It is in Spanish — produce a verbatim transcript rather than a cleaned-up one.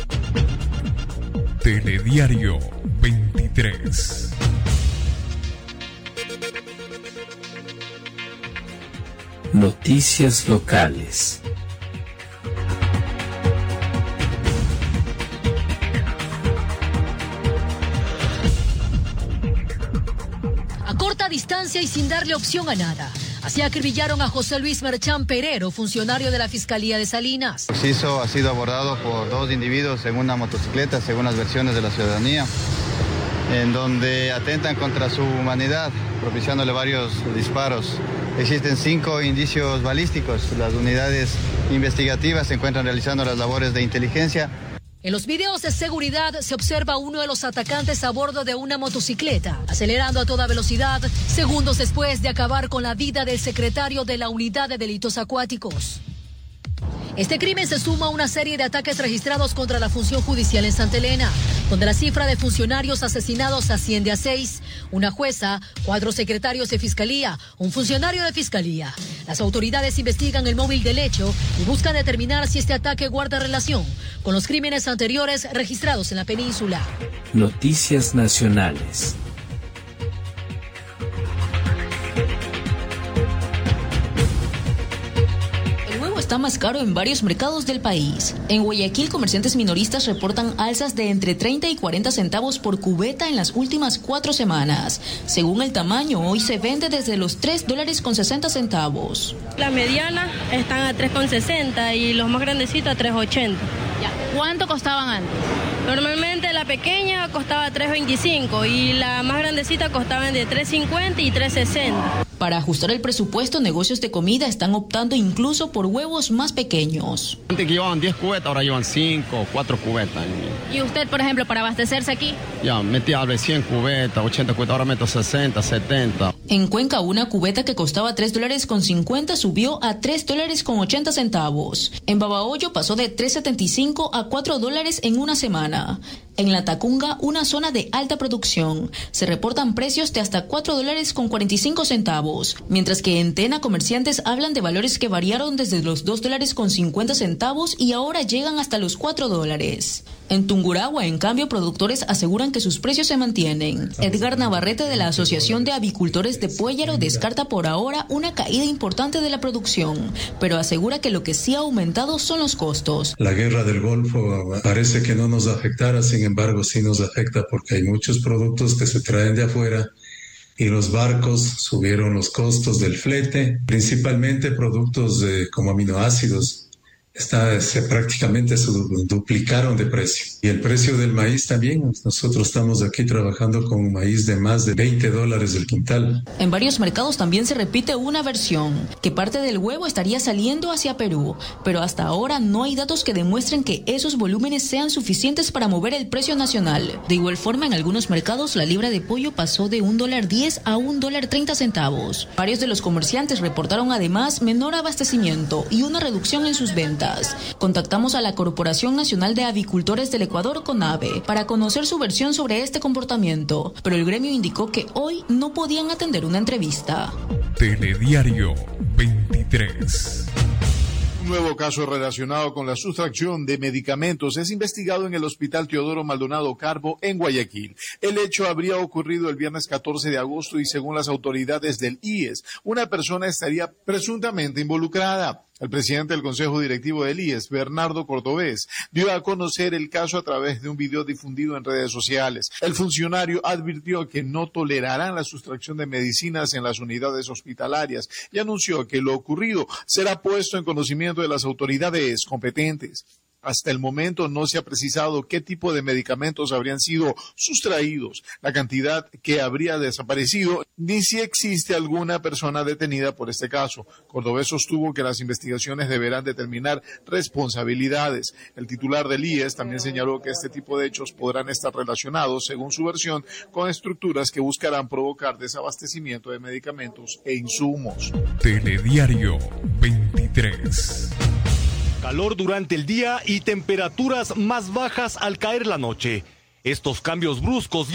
Telediario veintitrés. Noticias locales. A corta distancia y sin darle opción a nada. Así acribillaron a José Luis Merchán Perero, funcionario de la Fiscalía de Salinas. El occiso ha sido abordado por dos individuos en una motocicleta, según las versiones de la ciudadanía, en donde atentan contra su humanidad, propiciándole varios disparos. Existen cinco indicios balísticos. Las unidades investigativas se encuentran realizando las labores de inteligencia. En los videos de seguridad se observa a uno de los atacantes a bordo de una motocicleta, acelerando a toda velocidad, segundos después de acabar con la vida del secretario de la Unidad de Delitos Acuáticos. Este crimen se suma a una serie de ataques registrados contra la función judicial en Santa Elena, donde la cifra de funcionarios asesinados asciende a seis, una jueza, cuatro secretarios de fiscalía, un funcionario de fiscalía. Las autoridades investigan el móvil del hecho y buscan determinar si este ataque guarda relación con los crímenes anteriores registrados en la península. Noticias nacionales. Está más caro en varios mercados del país. En Guayaquil, comerciantes minoristas reportan alzas de entre treinta y cuarenta centavos por cubeta en las últimas cuatro semanas. Según el tamaño, hoy se vende desde los tres dólares con sesenta centavos. La mediana están a tres con sesenta y los más grandecitos a tres ochenta. Ya. ¿Cuánto costaban antes? Normalmente la pequeña costaba tres veinticinco y la más grandecita costaban de tres cincuenta y tres sesenta. Para ajustar el presupuesto, negocios de comida están optando incluso por huevos más pequeños. Antes que llevaban diez cubetas, ahora llevan cinco, cuatro cubetas. ¿Y usted, por ejemplo, para abastecerse aquí? Ya, metía a cien cubetas, ochenta cubetas, ahora meto sesenta, setenta. En Cuenca, una cubeta que costaba tres dólares con cincuenta subió a tres dólares con ochenta centavos. En Babahoyo pasó de tres setenta y cinco a cuatro dólares en una semana. En La Tacunga, una zona de alta producción, se reportan precios de hasta cuatro dólares con cuarenta y cinco centavos, mientras que en Tena comerciantes hablan de valores que variaron desde los dos dólares con cincuenta centavos y ahora llegan hasta los cuatro dólares. En Tungurahua, en cambio, productores aseguran que sus precios se mantienen. Edgar Navarrete de la Asociación de Avicultores de Puéllaro descarta por ahora una caída importante de la producción, pero asegura que lo que sí ha aumentado son los costos. La guerra del Golfo parece que no nos afectará, sin embargo sí nos afecta porque hay muchos productos que se traen de afuera y los barcos subieron los costos del flete, principalmente productos de, como aminoácidos. Está, se prácticamente se duplicaron de precio. Y el precio del maíz también. Nosotros estamos aquí trabajando con maíz de más de veinte dólares el quintal. En varios mercados también se repite una versión, que parte del huevo estaría saliendo hacia Perú, pero hasta ahora no hay datos que demuestren que esos volúmenes sean suficientes para mover el precio nacional. De igual forma, en algunos mercados la libra de pollo pasó de un dólar diez a un dólar treinta centavos. Varios de los comerciantes reportaron además menor abastecimiento y una reducción en sus ventas. Contactamos a la Corporación Nacional de Avicultores del Ecuador, CONAVE, para conocer su versión sobre este comportamiento, pero el gremio indicó que hoy no podían atender una entrevista. Telediario veintitrés. Un nuevo caso relacionado con la sustracción de medicamentos es investigado en el Hospital Teodoro Maldonado Carbo en Guayaquil. El hecho habría ocurrido el viernes catorce de agosto y según las autoridades del I E S, una persona estaría presuntamente involucrada. El presidente del Consejo Directivo del I E S, Bernardo Cordobés, dio a conocer el caso a través de un video difundido en redes sociales. El funcionario advirtió que no tolerarán la sustracción de medicinas en las unidades hospitalarias y anunció que lo ocurrido será puesto en conocimiento de las autoridades competentes. Hasta el momento no se ha precisado qué tipo de medicamentos habrían sido sustraídos, la cantidad que habría desaparecido, ni si existe alguna persona detenida por este caso. Cordobés sostuvo que las investigaciones deberán determinar responsabilidades. El titular del I E S también señaló que este tipo de hechos podrán estar relacionados, según su versión, con estructuras que buscarán provocar desabastecimiento de medicamentos e insumos. Telediario veintitrés. Calor durante el día y temperaturas más bajas al caer la noche. Estos cambios bruscos